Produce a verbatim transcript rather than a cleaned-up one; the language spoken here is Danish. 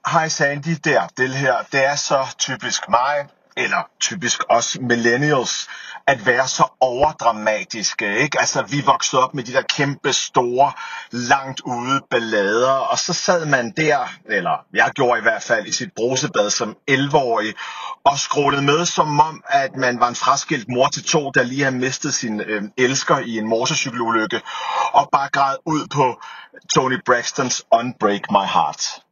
hej Sandy, der, det her, det er så typisk mig, eller typisk os millennials, at være så overdramatiske, ikke? Altså, vi voksede op med de der kæmpe store, langt ude ballader, og så sad man der, eller jeg gjorde i hvert fald i sit brusebad som elleve-årig, og skrålede med som om, at man var en fraskilt mor til to, der lige havde mistet sin øh, elsker i en motorcykelulykke, og bare græd ud på Toni Braxtons Unbreak My Heart.